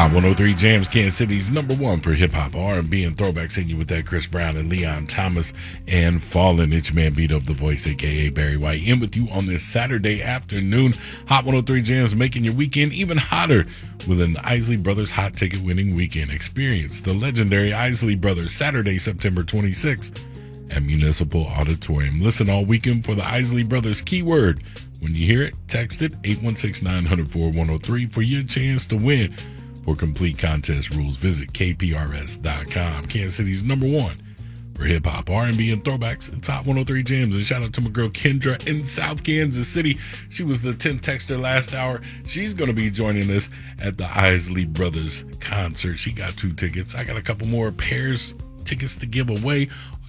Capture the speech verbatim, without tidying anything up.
Hot one oh three Jams, Kansas City's number one for hip-hop, R and B, and throwbacks, hitting you with that Chris Brown and Leon Thomas and Fallen. It's your man Beat Up the Voice, a k a. Barry White, in with you on this Saturday afternoon. Hot one oh three Jams, making your weekend even hotter with an Isley Brothers hot ticket winning weekend. Experience the legendary Isley Brothers Saturday, September twenty-sixth at Municipal Auditorium. Listen all weekend for the Isley Brothers keyword. When you hear it, text it eight one six, nine zero four, one zero three for your chance to win. For complete contest rules, visit k p r s dot com. Kansas City's number one for hip-hop, R and B, and throwbacks. It's Hot one oh three Jams. And shout out to my girl Kendra in South Kansas City. She was the tenth texter last hour. She's going to be joining us at the Isley Brothers concert. She got two tickets. I got a couple more pairs tickets to give away.